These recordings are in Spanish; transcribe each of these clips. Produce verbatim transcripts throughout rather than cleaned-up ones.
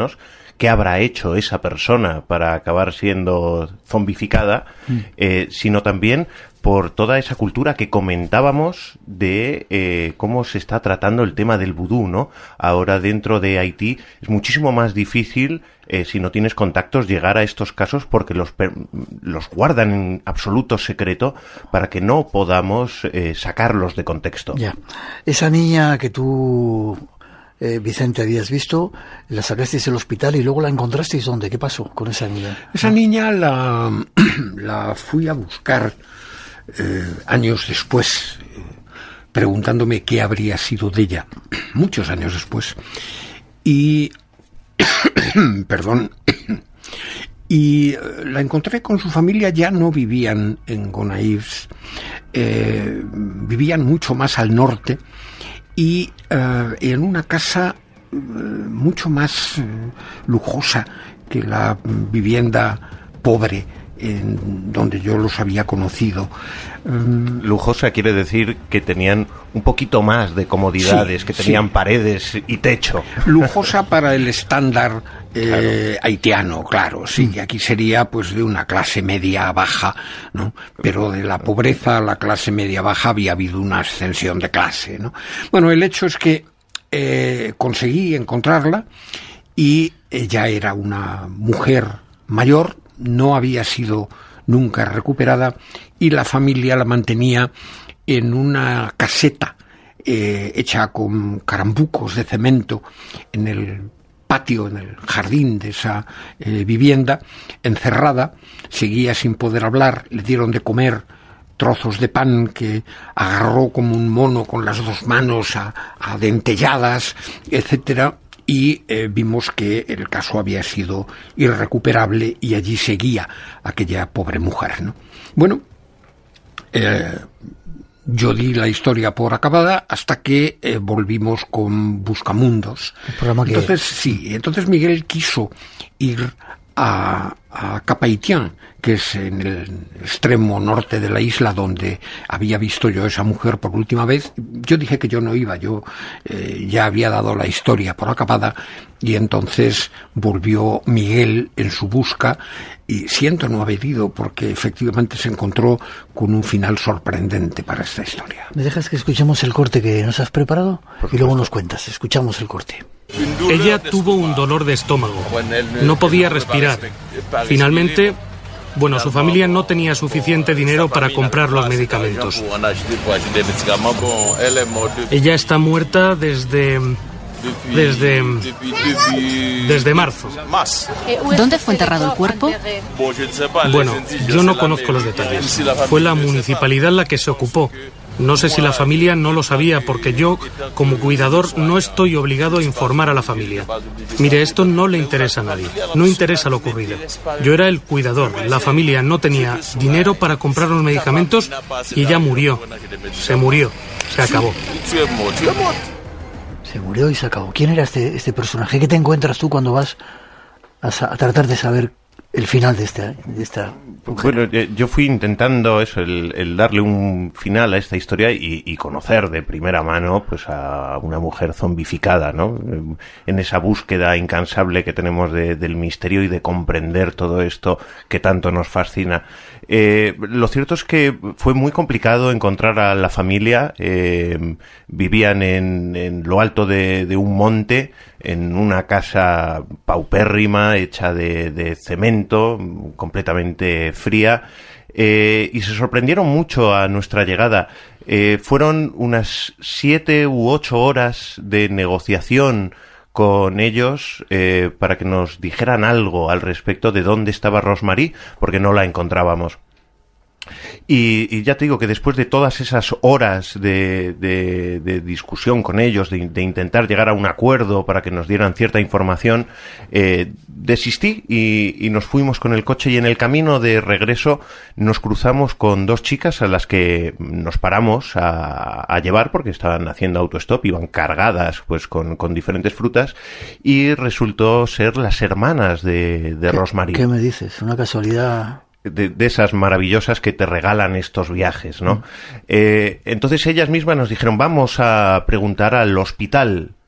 menos qué habrá hecho esa persona para acabar siendo zombificada, mm. eh, sino también por toda esa cultura que comentábamos de eh, cómo se está tratando el tema del vudú, ¿no? Ahora dentro de Haití es muchísimo más difícil, eh, si no tienes contactos, llegar a estos casos porque los, los guardan en absoluto secreto para que no podamos eh, sacarlos de contexto. Ya. Esa niña que tú, eh, Vicente, habías visto, la sacasteis del hospital y luego la encontrasteis, ¿dónde? ¿Qué pasó con esa niña? Esa niña la, la fui a buscar Eh, años después, eh, preguntándome qué habría sido de ella, muchos años después, y perdón, y eh, la encontré con su familia. Ya no vivían en Gonaives, eh, vivían mucho más al norte y eh, en una casa eh, mucho más eh, lujosa que la vivienda pobre en donde yo los había conocido. Um, Lujosa quiere decir que tenían un poquito más de comodidades, sí, que tenían sí. paredes y techo. Lujosa para el estándar eh, claro. haitiano, claro, sí, que aquí sería pues de una clase media baja, ¿no? Pero de la pobreza a la clase media baja había habido una ascensión de clase, ¿no? Bueno, el hecho es que eh, conseguí encontrarla y ella era una mujer mayor, no había sido nunca recuperada y la familia la mantenía en una caseta eh, hecha con carambucos de cemento en el patio, en el jardín de esa eh, vivienda, encerrada. Seguía sin poder hablar, le dieron de comer trozos de pan que agarró como un mono con las dos manos a, a dentelladas, etcétera. Y eh, vimos que el caso había sido irrecuperable y allí seguía aquella pobre mujer, ¿no? Bueno, eh, yo di la historia por acabada hasta que eh, volvimos con Buscamundos. El programa que... Entonces, sí, entonces Miguel quiso ir a, a Cap Haitien, que es en el extremo norte de la isla donde había visto yo a esa mujer por última vez. Yo dije que yo no iba, yo eh, ya había dado la historia por acabada y entonces volvió Miguel en su busca y siento no haber ido porque efectivamente se encontró con un final sorprendente para esta historia. ¿Me dejas que escuchemos el corte que nos has preparado? Y luego nos cuentas, escuchamos el corte. Ella tuvo un dolor de estómago, no podía respirar. Finalmente, bueno, su familia no tenía suficiente dinero para comprar los medicamentos. Ella está muerta desde... desde... desde marzo. ¿Dónde fue enterrado el cuerpo? Bueno, yo no conozco los detalles. Fue la municipalidad la que se ocupó. No sé si la familia no lo sabía, porque yo, como cuidador, no estoy obligado a informar a la familia. Mire, esto no le interesa a nadie, no interesa lo ocurrido. Yo era el cuidador, la familia no tenía dinero para comprar los medicamentos y ella murió. Se murió, se acabó. Se murió y se acabó. ¿Quién era este, este personaje? ¿Qué te encuentras tú cuando vas a, a tratar de saber el final de esta, de esta mujer? Bueno, yo fui intentando eso, el, el darle un final a esta historia y, y conocer de primera mano pues a una mujer zombificada, ¿no? En esa búsqueda incansable que tenemos de, del misterio y de comprender todo esto que tanto nos fascina. Eh, lo cierto es que fue muy complicado encontrar a la familia. Eh, vivían en, en lo alto de, de un monte, en una casa paupérrima, hecha de, de cemento, completamente fría, eh, y se sorprendieron mucho a nuestra llegada. Eh, fueron unas siete u ocho horas de negociación con ellos eh, para que nos dijeran algo al respecto de dónde estaba Rosemary, porque no la encontrábamos. Y, y ya te digo que después de todas esas horas de, de, de discusión con ellos, de, de intentar llegar a un acuerdo para que nos dieran cierta información, eh, desistí y, y nos fuimos con el coche, y en el camino de regreso nos cruzamos con dos chicas a las que nos paramos a, a llevar porque estaban haciendo autostop, iban cargadas pues con, con diferentes frutas, y resultó ser las hermanas de, de ¿Qué, Rosemary. ¿Qué me dices? Una casualidad... De, de esas maravillosas que te regalan estos viajes, ¿no? Mm. Eh, entonces ellas mismas nos dijeron, vamos a preguntar al hospital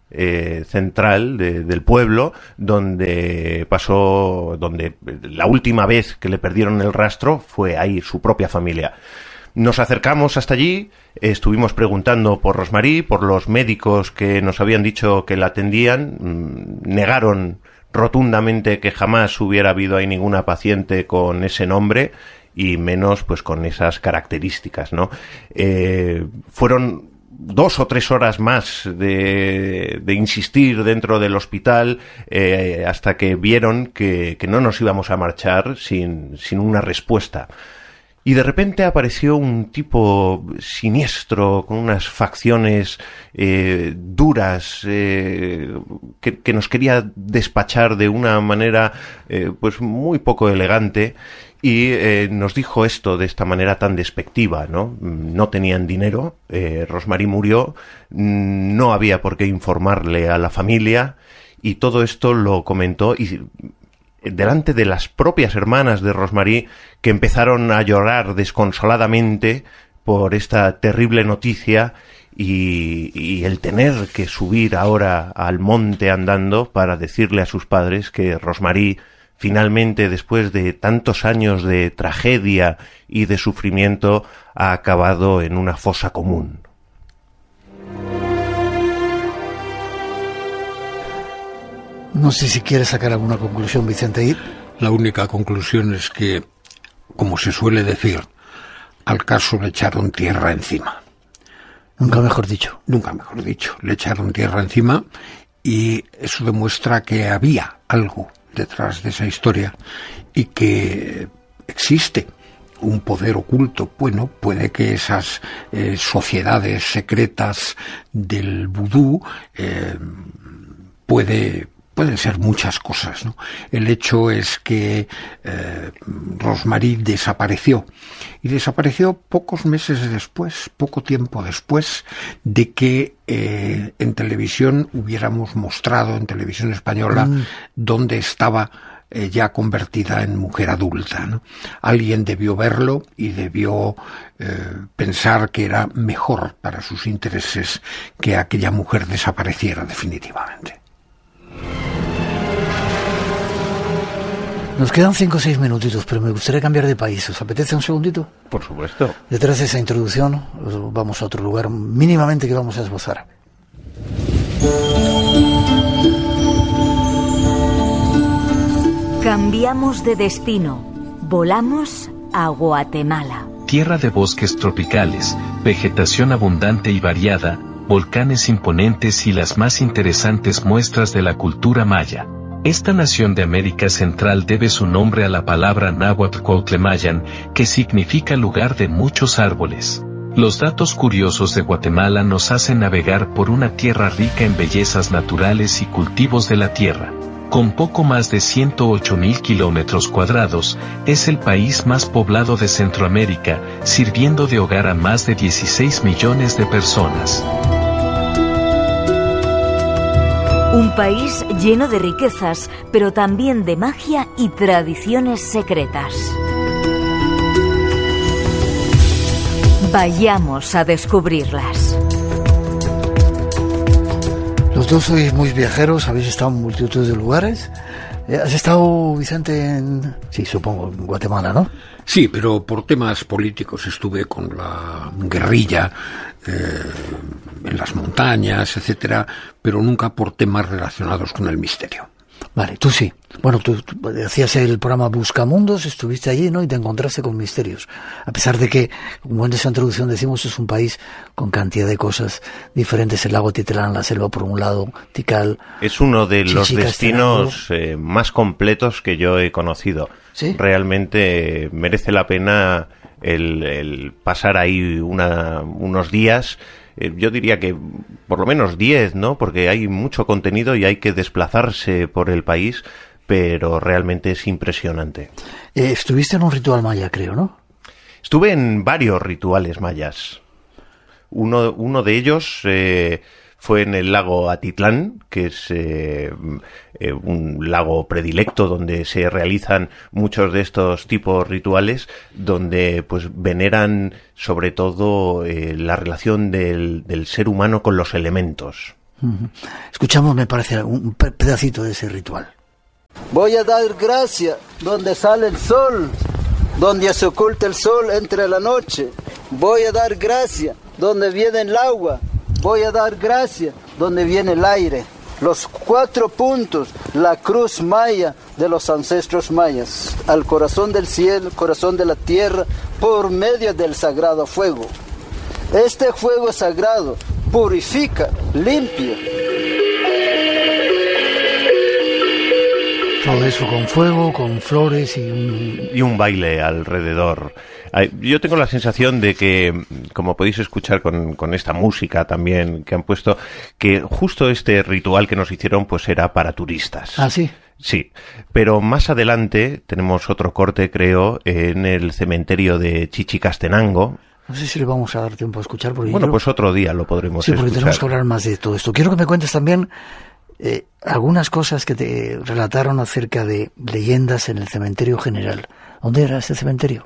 eh, central de, del pueblo, donde pasó, donde la última vez que le perdieron el rastro fue ahí su propia familia. Nos acercamos hasta allí, estuvimos preguntando por Rosmarie, por los médicos que nos habían dicho que la atendían, negaron rotundamente que jamás hubiera habido ahí ninguna paciente con ese nombre y menos pues con esas características, ¿no? Eh, fueron dos o tres horas más de, de insistir dentro del hospital eh, hasta que vieron que, que no nos íbamos a marchar sin, sin una respuesta. Y de repente apareció un tipo siniestro, con unas facciones eh, duras, eh, que, que nos quería despachar de una manera eh, pues muy poco elegante, y eh, nos dijo esto de esta manera tan despectiva, ¿no? No tenían dinero, eh, Rosmarie murió, no había por qué informarle a la familia, y todo esto lo comentó y delante de las propias hermanas de Rosmarie, que empezaron a llorar desconsoladamente por esta terrible noticia y, y el tener que subir ahora al monte andando para decirle a sus padres que Rosmarie finalmente, después de tantos años de tragedia y de sufrimiento, ha acabado en una fosa común. No sé si quieres sacar alguna conclusión, Vicente. La única conclusión es que, como se suele decir, al caso le echaron tierra encima. Nunca mejor dicho. Nunca mejor dicho. Le echaron tierra encima y eso demuestra que había algo detrás de esa historia y que existe un poder oculto. Bueno, puede que esas eh, sociedades secretas del vudú eh, puede... Pueden ser muchas cosas, ¿no? El hecho es que eh, Rosmarie desapareció. Y desapareció pocos meses después, poco tiempo después de que eh, en televisión hubiéramos mostrado, en televisión española, mm. dónde estaba eh, ya convertida en mujer adulta, ¿no? Alguien debió verlo y debió eh, pensar que era mejor para sus intereses que aquella mujer desapareciera definitivamente. Nos quedan cinco o seis minutitos, pero me gustaría cambiar de país. ¿Os apetece un segundito? Por supuesto. Detrás de esa introducción, vamos a otro lugar mínimamente que vamos a esbozar. Cambiamos de destino. Volamos a Guatemala. Tierra de bosques tropicales, vegetación abundante y variada, volcanes imponentes y las más interesantes muestras de la cultura maya. Esta nación de América Central debe su nombre a la palabra náhuatl Cuautlemayan, que significa lugar de muchos árboles. Los datos curiosos de Guatemala nos hacen navegar por una tierra rica en bellezas naturales y cultivos de la tierra. Con poco más de ciento ocho mil kilómetros cuadrados, es el país más poblado de Centroamérica, sirviendo de hogar a más de dieciséis millones de personas. Un país lleno de riquezas, pero también de magia y tradiciones secretas. Vayamos a descubrirlas. Los dos sois muy viajeros, habéis estado en multitud de lugares. ¿Has estado, Vicente, en... sí, supongo, en Guatemala, ¿no? Sí, pero por temas políticos estuve con la guerrilla, eh, en las montañas, etcétera, pero nunca por temas relacionados con el misterio. Vale, tú sí. Bueno, tú, tú hacías el programa Buscamundos, estuviste allí, ¿no? Y te encontraste con misterios. A pesar de que, como en esa introducción decimos, es un país con cantidad de cosas diferentes. El lago Titlán, la selva por un lado, Tikal. Es uno de los destinos eh, más completos que yo he conocido. ¿Sí? Realmente eh, merece la pena el, el pasar ahí una, unos días. Yo diría que por lo menos diez, ¿no? Porque hay mucho contenido y hay que desplazarse por el país, pero realmente es impresionante. Eh, estuviste en un ritual maya, creo, ¿no? Estuve en varios rituales mayas. Uno, uno de ellos eh, fue en el lago Atitlán, que es eh, eh, un lago predilecto donde se realizan muchos de estos tipos rituales, donde pues veneran sobre todo eh, la relación del, del ser humano con los elementos. Uh-huh. Escuchamos, me parece, un pedacito de ese ritual. Voy a dar gracia donde sale el sol, donde se oculta el sol entre la noche. Voy a dar gracia donde viene el agua. Voy a dar gracia donde viene el aire. Los cuatro puntos, la cruz maya de los ancestros mayas, al corazón del cielo, corazón de la tierra, por medio del sagrado fuego. Este fuego sagrado purifica, limpia. Todo eso con fuego, con flores y un... Y un baile alrededor. Yo tengo la sensación de que, como podéis escuchar con, con esta música también que han puesto, que justo este ritual que nos hicieron pues era para turistas. ¿Ah, sí? Sí, pero más adelante tenemos otro corte, creo, en el cementerio de Chichicastenango. No sé si le vamos a dar tiempo a escuchar. Porque bueno, creo... pues otro día lo podremos sí, escuchar. Sí, porque tenemos que hablar más de todo esto. Quiero que me cuentes también eh, algunas cosas que te relataron acerca de leyendas en el cementerio general. ¿Dónde era ese cementerio?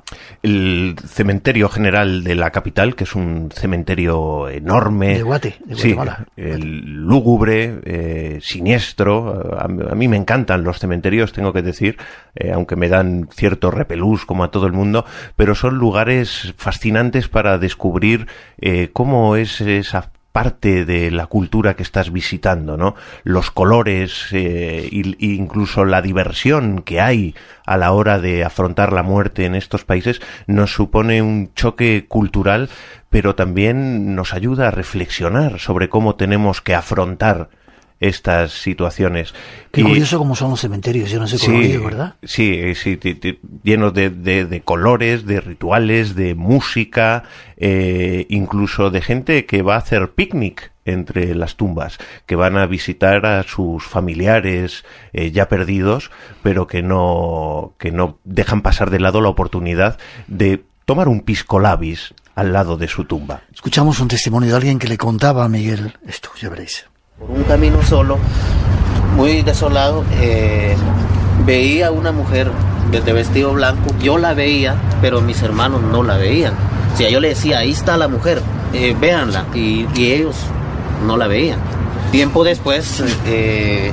El cementerio general de la capital, que es un cementerio enorme. De Guate, de Guatemala. Sí, el lúgubre, eh, siniestro. A, a mí me encantan los cementerios, tengo que decir, eh, aunque me dan cierto repelús como a todo el mundo, pero son lugares fascinantes para descubrir eh, cómo es esa parte de la cultura que estás visitando, ¿no? Los colores, eh, e incluso la diversión que hay a la hora de afrontar la muerte en estos países nos supone un choque cultural, pero también nos ayuda a reflexionar sobre cómo tenemos que afrontar estas situaciones. Qué y, curioso cómo son los cementerios, yo no sé cómo, sí, ¿verdad? Sí, sí, t- t- llenos de, de, de colores, de rituales, de música, eh, incluso de gente que va a hacer picnic entre las tumbas, que van a visitar a sus familiares eh, ya perdidos, pero que no, que no dejan pasar de lado la oportunidad de tomar un pisco labis al lado de su tumba. Escuchamos un testimonio de alguien que le contaba a Miguel esto, ya veréis. Por un camino solo, muy desolado, eh, veía a una mujer de vestido blanco. Yo la veía, pero mis hermanos no la veían. O sea, yo le decía, ahí está la mujer, eh, véanla, y, y ellos no la veían. Tiempo después eh,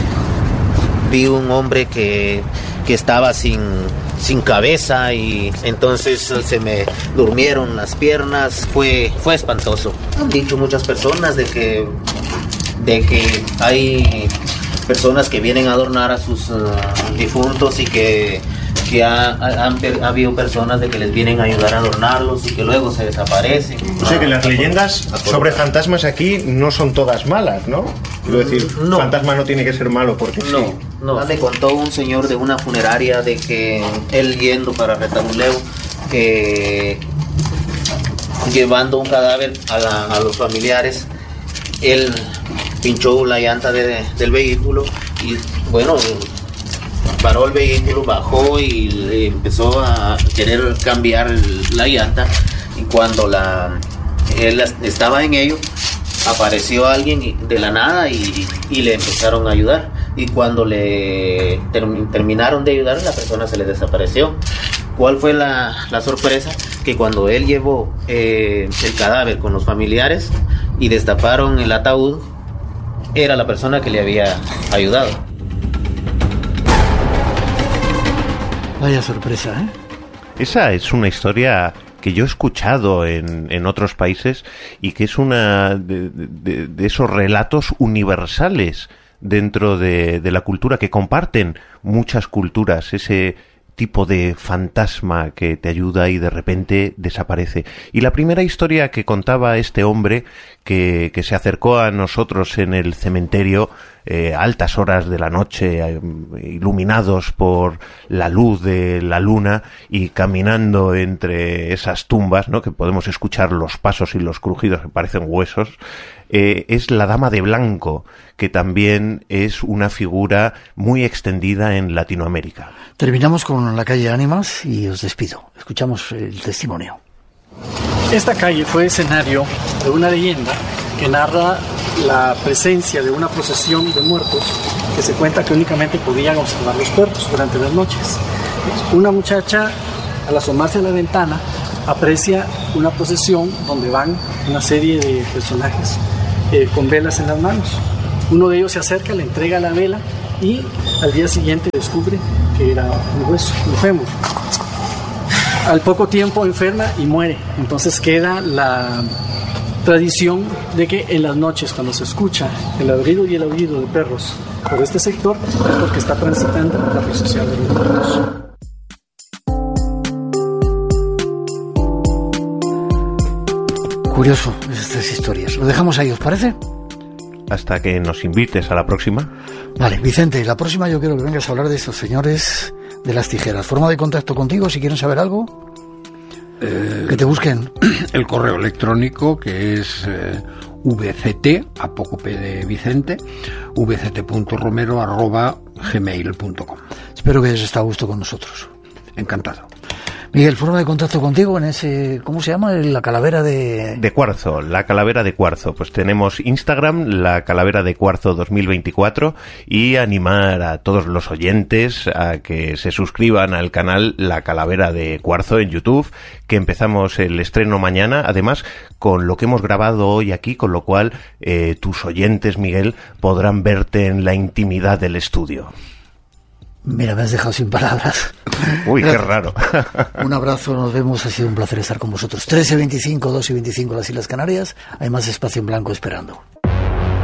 vi un hombre que, que estaba sin, sin cabeza y entonces se me durmieron las piernas. Fue, fue espantoso. Han dicho muchas personas de que de que hay personas que vienen a adornar a sus uh, difuntos y que, que ha, ha, han, ha habido personas de que les vienen a ayudar a adornarlos y que luego se desaparecen. O sea que las leyendas sobre fantasmas aquí no son todas malas, ¿no? Quiero decir, no. Fantasma no tiene que ser malo porque no, sí. No, me contó un señor de una funeraria de que él yendo para Retabuleu, que llevando un cadáver a, la, a los familiares, él pinchó la llanta de, del vehículo y bueno, paró el vehículo, bajó y le empezó a querer cambiar la llanta y cuando la él estaba en ello apareció alguien de la nada y, y le empezaron a ayudar y cuando le ter, terminaron de ayudar la persona se le desapareció. ¿Cuál fue la, la sorpresa? Que cuando él llevó eh, el cadáver con los familiares y destaparon el ataúd, era la persona que le había ayudado. Vaya sorpresa, ¿eh? Esa es una historia que yo he escuchado en, en otros países y que es una de, de, de esos relatos universales dentro de, de la cultura que comparten muchas culturas, ese tipo de fantasma que te ayuda y de repente desaparece. Y la primera historia que contaba este hombre que, que se acercó a nosotros en el cementerio eh, a altas horas de la noche, eh, iluminados por la luz de la luna y caminando entre esas tumbas, ¿no? Que podemos escuchar los pasos y los crujidos que parecen huesos, eh, es la Dama de Blanco, que también es una figura muy extendida en Latinoamérica. Terminamos con la calle Ánimas y os despido. Escuchamos el testimonio. Esta calle fue escenario de una leyenda que narra la presencia de una procesión de muertos que se cuenta que únicamente podían observar los cuerpos durante las noches. Una muchacha, al asomarse a la ventana, aprecia una procesión donde van una serie de personajes eh, con velas en las manos. Uno de ellos se acerca, le entrega la vela y al día siguiente descubre que era un hueso, un fémur. Al poco tiempo enferma y muere. Entonces queda la tradición de que en las noches, cuando se escucha el ladrido y el aullido de perros por este sector, es porque está transitando la procesión de los muertos. Curioso estas historias. Lo dejamos ahí, ¿os parece? Hasta que nos invites a la próxima. Vale, Vicente, la próxima yo quiero que vengas a hablar de estos señores de las tijeras. ¿Forma de contacto contigo si quieren saber algo? Eh, que te busquen. El correo electrónico, que es eh, vct, apócope de Vicente, vct.romero arroba gmail punto com. Espero que hayas estado a gusto con nosotros. Encantado. Miguel, forma de contacto contigo en ese, ¿cómo se llama? La calavera de... De cuarzo, la calavera de cuarzo. Pues tenemos Instagram, la calavera de cuarzo dos mil veinticuatro, y animar a todos los oyentes a que se suscriban al canal La Calavera de Cuarzo en YouTube, que empezamos el estreno mañana, además con lo que hemos grabado hoy aquí, con lo cual eh, tus oyentes, Miguel, podrán verte en la intimidad del estudio. Mira, me has dejado sin palabras. Uy, qué raro. Un abrazo, nos vemos, ha sido un placer estar con vosotros. trece veinticinco, doce veinticinco las Islas Canarias, hay más espacio en blanco esperando.